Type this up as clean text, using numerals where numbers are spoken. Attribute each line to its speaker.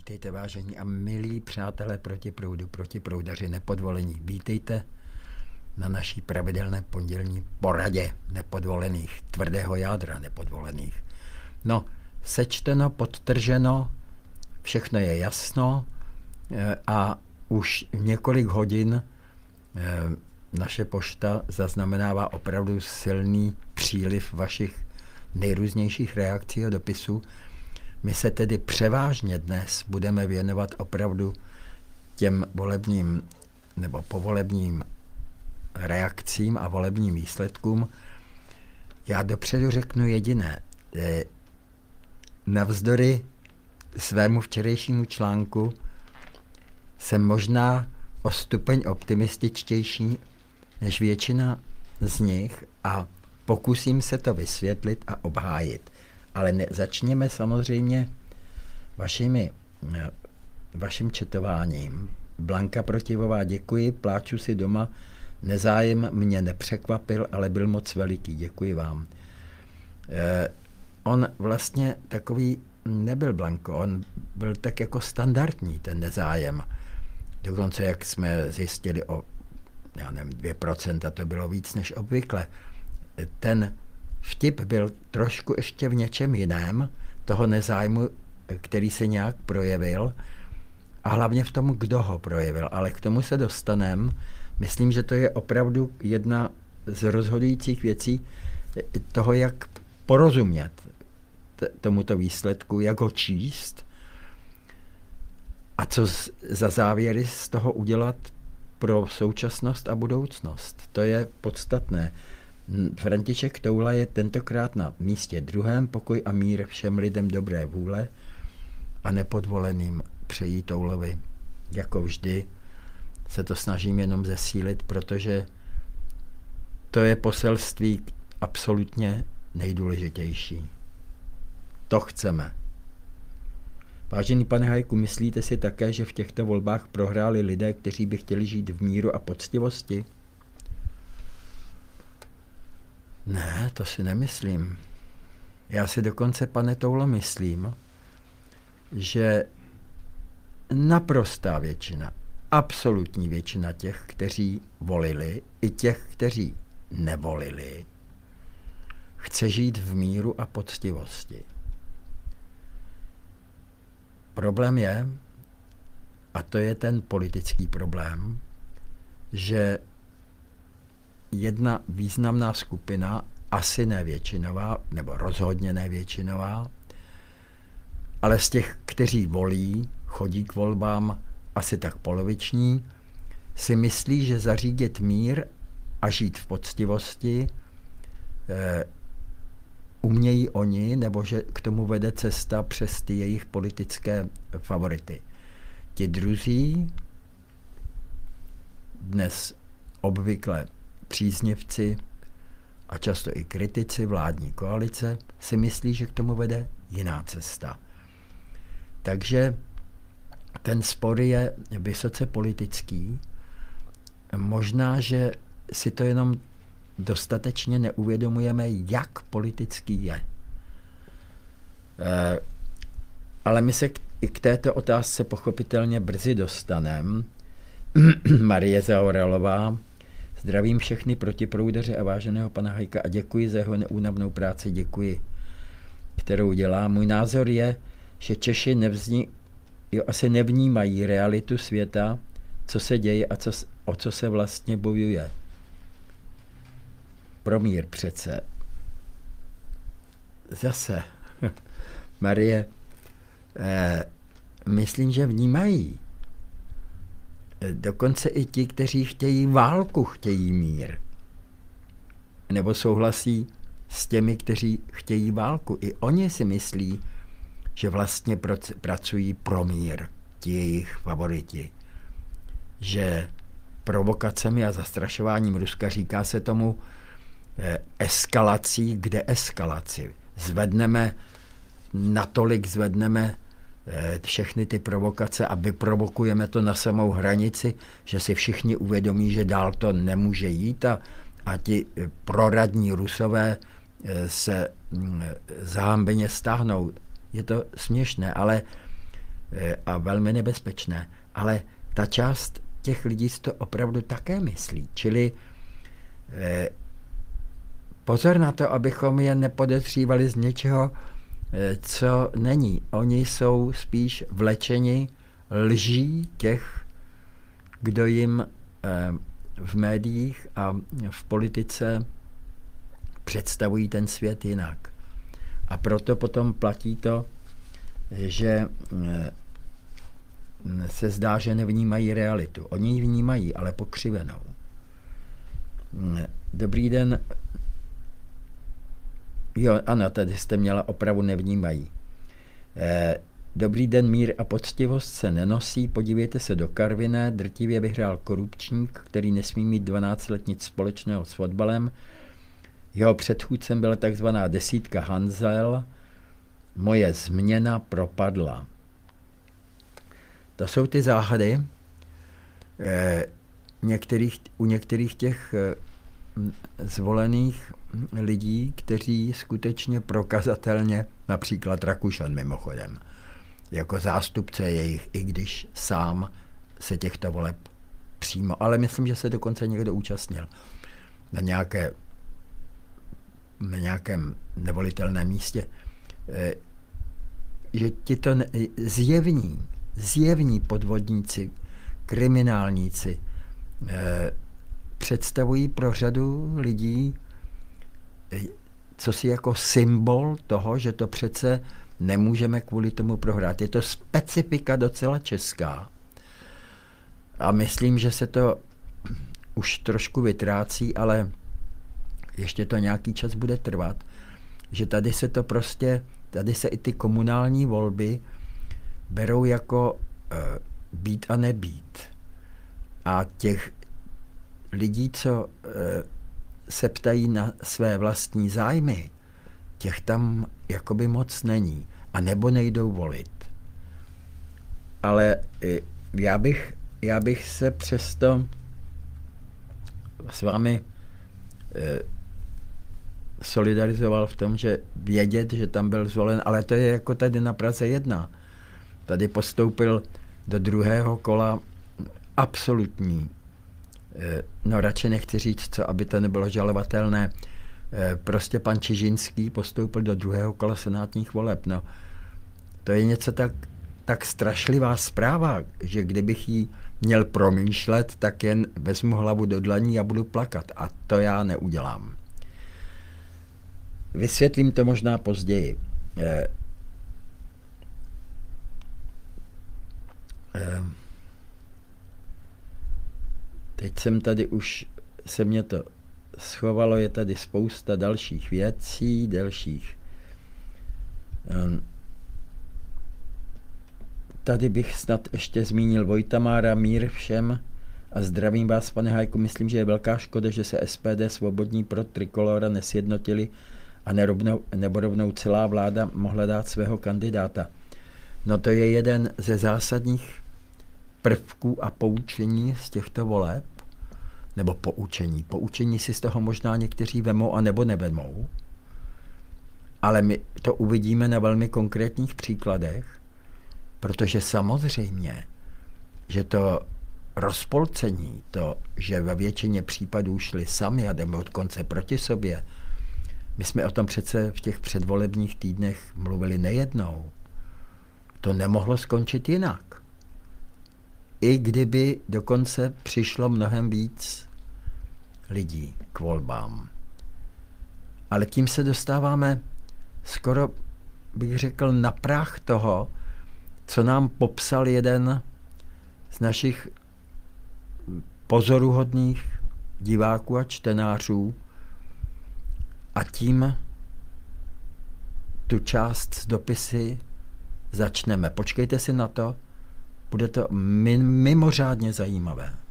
Speaker 1: Vítejte, vážení a milí přátelé protiproudaři nepodvolení. Vítejte na naší pravidelné pondělní poradě nepodvolených, tvrdého jádra nepodvolených. No, sečteno, podtrženo, všechno je jasno a už několik hodin naše pošta zaznamenává opravdu silný příliv vašich nejrůznějších reakcí a dopisů. My se tedy převážně dnes budeme věnovat opravdu těm volebním nebo povolebním reakcím a volebním výsledkům. Já dopředu řeknu jediné. Navzdory svému včerejšímu článku jsem možná o stupeň optimističtější než většina z nich a pokusím se to vysvětlit a obhájit. Ale začněme samozřejmě vaším četováním. Blanka Protivová, děkuji, pláču si doma, nezájem mě nepřekvapil, ale byl moc veliký, děkuji vám. On vlastně takový nebyl, Blanko, on byl tak jako standardní, ten nezájem. Dokonce, jak jsme zjistili o, já nevím, 2%, to bylo víc než obvykle. Ten vtip byl trošku ještě v něčem jiném, toho nezájmu, který se nějak projevil, a hlavně v tom, kdo ho projevil. Ale k tomu se dostaneme. Myslím, že to je opravdu jedna z rozhodujících věcí toho, jak porozumět tomuto výsledku, jak ho číst a co za závěry z toho udělat pro současnost a budoucnost. To je podstatné. František Toula je tentokrát na místě druhém, pokoj a mír všem lidem dobré vůle a nepodvoleným přejí Toulovi. Jako vždy se to snažím jenom zesílit, protože to je poselství absolutně nejdůležitější. To chceme. Vážený pane Hajku, myslíte si také, že v těchto volbách prohráli lidé, kteří by chtěli žít v míru a poctivosti? Ne, to si nemyslím. Já si dokonce, pane Toulo, myslím, že naprostá většina, absolutní většina těch, kteří volili, i těch, kteří nevolili, chce žít v míru a poctivosti. Problém je, a to je ten politický problém, že jedna významná skupina, asi ne většinová, nebo rozhodně ne většinová, ale z těch, kteří volí, chodí k volbám asi tak poloviční, si myslí, že zařídit mír a žít v poctivosti umějí oni, nebo že k tomu vede cesta přes ty jejich politické favority. Ti druzí, dnes obvykle příznivci a často i kritici vládní koalice, si myslí, že k tomu vede jiná cesta. Takže ten spor je vysoce politický. Možná, že si to jenom dostatečně neuvědomujeme, jak politický je. Ale my se k této otázce pochopitelně brzy dostaneme. Marie Zaoralová, zdravím všechny protiproudaře a váženého pana Hajka a děkuji za jeho neúnavnou práci, děkuji, kterou dělá. Můj názor je, že Češi asi nevnímají realitu světa, co se děje a o co se vlastně bojuje. Pro mír přece. Zase, Marie, myslím, že vnímají. Dokonce i ti, kteří chtějí válku, chtějí mír. Nebo souhlasí s těmi, kteří chtějí válku. I oni si myslí, že vlastně pracují pro mír, ti jejich favoriti. Že provokacemi a zastrašováním Ruska, říká se tomu eskalací k deeskalaci. Natolik zvedneme všechny ty provokace a vyprovokujeme to na samou hranici, že si všichni uvědomí, že dál to nemůže jít a ti proradní Rusové se zahambeně stáhnou. Je to směšné, ale a velmi nebezpečné. Ale ta část těch lidí si to opravdu také myslí. Čili pozor na to, abychom je nepodezřívali z něčeho, co není. Oni jsou spíš vlečeni lží těch, kdo jim v médiích a v politice představují ten svět jinak. A proto potom platí to, že se zdá, že nevnímají realitu. Oni ji vnímají, ale pokřivenou. Dobrý den. Jo, ano, tady jste měla opravu, nevnímají. Dobrý den, mír a poctivost se nenosí. Podívejte se do Karviné, drtivě vyhrál korupčník, který nesmí mít 12 let nic společného s fotbalem. Jeho předchůdcem byla takzvaná desítka Hanzel. Moje změna propadla. To jsou ty záhady u některých těch zvolených lidí, kteří skutečně prokazatelně, například Rakušan mimochodem, jako zástupce jejich, i když sám se těchto voleb přímo, ale myslím, že se dokonce někdo účastnil na nějakém nevolitelném místě, že tito zjevní podvodníci, kriminálníci představují pro řadu lidí cosi jako symbol toho, že to přece nemůžeme kvůli tomu prohrát. Je to specifika docela česká. A myslím, že se to už trošku vytrácí, ale ještě to nějaký čas bude trvat, že tady se i ty komunální volby berou jako být a nebýt. A těch lidí, co se ptají na své vlastní zájmy, těch tam jakoby moc není. A nebo nejdou volit. Ale já bych se přesto s vámi solidarizoval v tom, že vědět, že tam byl zvolen, ale to je jako tady na Praze 1. Tady postoupil do druhého kola absolutní, no radši nechci říct co, aby to nebylo žalovatelné, prostě pan Čižinský postoupil do druhého kola senátních voleb. No, to je něco tak strašlivá zpráva, že kdybych ji měl promýšlet, tak jen vezmu hlavu do dlaní a budu plakat. A to já neudělám. Vysvětlím to možná později. Teď se mě to schovalo, je tady spousta dalších věcí, Tady bych snad ještě zmínil Vojtamára, mír všem a zdravím vás, pane Hajku. Myslím, že je velká škoda, že se SPD svobodní pro Trikolora nesjednotili a nebo rovnou celá vláda mohla dát svého kandidáta. No to je jeden ze zásadních prvků a poučení z těchto voleb, nebo poučení. Poučení si z toho možná někteří vemou a nebo nevemou, ale my to uvidíme na velmi konkrétních příkladech, protože samozřejmě, že to rozpolcení, to, že ve většině případů šli sami a jdeme od konce proti sobě, my jsme o tom přece v těch předvolebních týdnech mluvili nejednou. To nemohlo skončit jinak. I kdyby dokonce přišlo mnohem víc lidí k volbám. Ale tím se dostáváme skoro, bych řekl, na prach toho, co nám popsal jeden z našich pozoruhodných diváků a čtenářů, a tím tu část z dopisy začneme. Počkejte si na to, bude to mimořádně zajímavé.